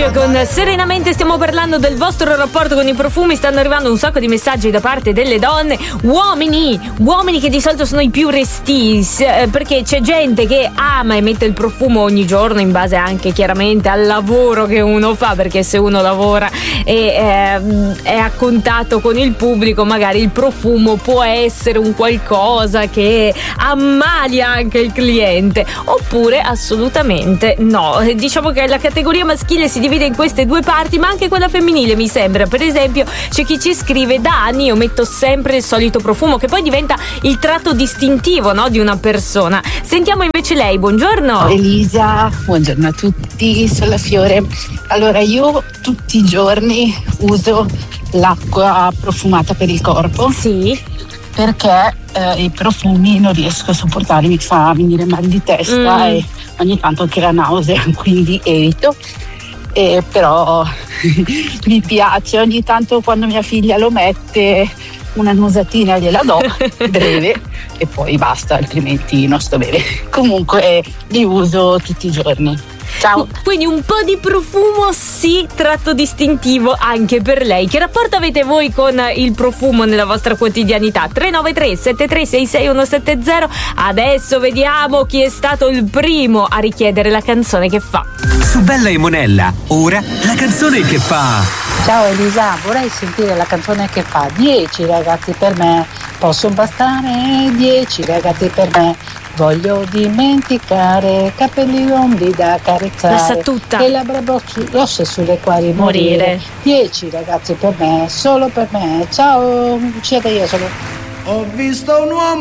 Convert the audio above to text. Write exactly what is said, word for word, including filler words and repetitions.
Beach con Serenamente. Stiamo parlando del vostro rapporto con i profumi. Stanno arrivando un sacco di messaggi da parte delle donne, uomini uomini che di solito sono i più restii, perché c'è gente che ama e mette il profumo ogni giorno, in base anche chiaramente al lavoro che uno fa, perché se uno lavora e è, è a contatto con il pubblico, magari il profumo può essere un qualcosa che ammalia anche il cliente, oppure assolutamente no. Diciamo che la categoria maschile si divide in queste due parti, ma anche quella femminile, mi sembra. Per esempio c'è chi ci scrive: da anni io metto sempre il solito profumo, che poi diventa il tratto distintivo, no, di una persona. Sentiamo invece lei. Buongiorno Elisa, buongiorno a tutti, sono la Fiore. Allora, io tutti i giorni uso l'acqua profumata per il corpo. Sì. Perché eh, i profumi non riesco a sopportarli, mi fa venire mal di testa mm. e ogni tanto anche la nausea, quindi evito. Eh, però mi piace, ogni tanto quando mia figlia lo mette una nusatina gliela do, breve, e poi basta, altrimenti non sto bene. Comunque li uso tutti i giorni. Ciao. Quindi un po' di profumo, sì, tratto distintivo anche per lei. Che rapporto avete voi con il profumo nella vostra quotidianità? tre nove tre sette tre sei sei uno sette zero. Adesso vediamo chi è stato il primo a richiedere la canzone che fa. Su Bella e Monella, ora la canzone che fa. Ciao Elisa, vorrei sentire la canzone che fa dieci ragazzi per me, possono bastare dieci ragazzi per me. Voglio dimenticare capelli lunghi da carezzare, la sa tutta, e labbra rosse sulle quali morire. Dieci ragazzi per me, solo per me. Ciao, uccido io solo. Ho visto un uomo